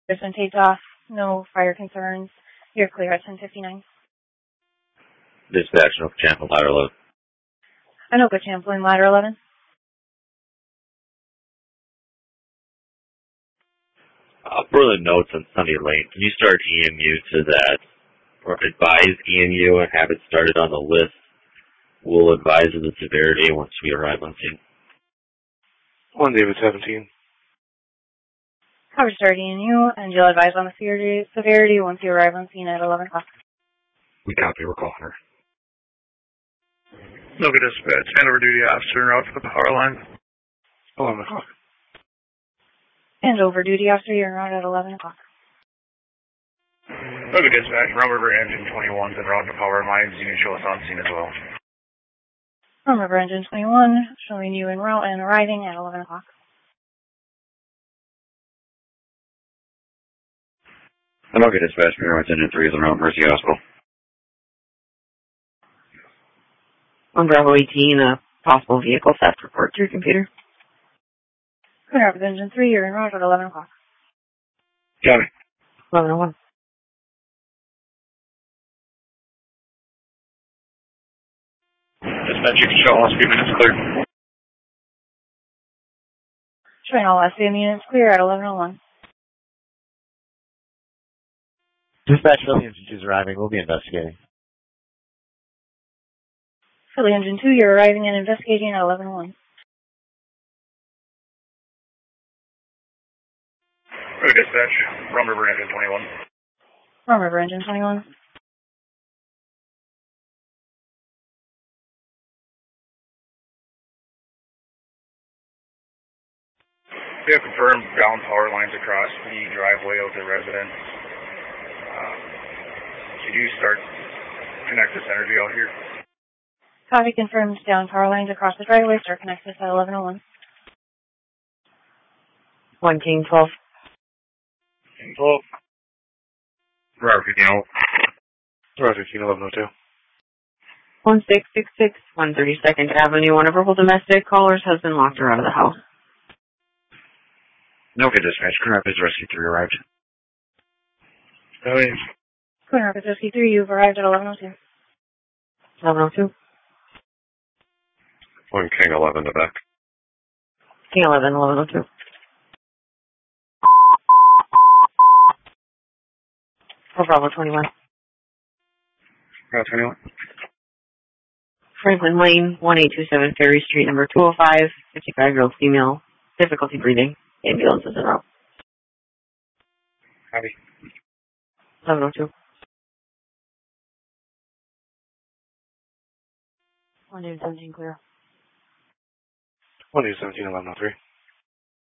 There's been taped off. No fire concerns. You're clear at 10:59. Dispatch, no Champlain, ladder 11. Anoka Champlain, ladder 11. For the notes on Sunday Lane, can you start EMU to that, or advise EMU and have it started on the list? We'll advise of the severity once we arrive on scene. 1 David 17. Cover start EMU, and you'll advise on the severity once you arrive on scene at 11 o'clock. We copy, we're calling her. Anoka Dispatch, hand over duty officer en route for the power line. 11 o'clock. And over duty officer, you're en route at 11 o'clock. Anoka Dispatch, Rum River Engine 21's en route to power lines. You can show us on scene as well. Rum River Engine 21, showing you en route and arriving at 11 o'clock. Anoka Dispatch, Paramount Engine 3 is en route, Mercy Hospital. 1 Bravo 18, a possible vehicle theft report to your computer. Queen Rapids Engine 3, you're en route at 11 o'clock. Got it. 1101. Dispatch, you can show all speed minutes clear. Showing all SAM units clear at 11:01. Dispatch, Philly Engine 2 is arriving. We'll be investigating. Philly Engine 2, you're arriving and investigating at 11:01. Anoka Dispatch, Rum River Engine 21. Rum River Engine 21. We have confirmed down power lines across the driveway of the residence. Could you start connect this energy out here? Copy confirmed down power lines across the driveway. Start connected at 11:01. 1 King 12. King 12. Route 15. Route 15, 1102. 1666, 132nd Avenue. One of our domestic callers has been locked her out of the house. Anoka Dispatch, Queen Rapids Rescue 3 arrived. Queen Rapids Rescue 3, you've arrived at 11:02. 1102. 1 King 11 to back. King 11, 1102. For Bravo 21. Route 21. Franklin Lane, 1827 Ferry Street, number 205, 55-year-old female, difficulty breathing. Ambulance is en route. Copy. 1102. 1 David 17 clear. 1 David 17, 1103.